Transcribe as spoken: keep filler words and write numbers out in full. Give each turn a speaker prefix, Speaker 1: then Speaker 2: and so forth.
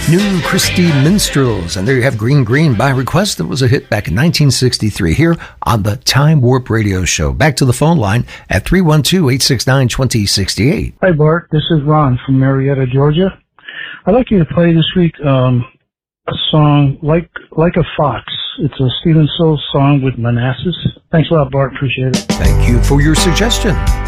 Speaker 1: New Christie Minstrels, and there you have Green Green by request. That was a hit back in nineteen sixty-three here on the Time Warp Radio Show. Back to the phone line at three one two, eight six nine, two zero six eight.
Speaker 2: Hi, Bart. This is Ron from Marietta, Georgia. I'd like you to play this week um, a song, Like Like a Fox. It's a Stephen Stills song with Manassas. Thanks a lot, Bart. Appreciate it.
Speaker 1: Thank you for your suggestion.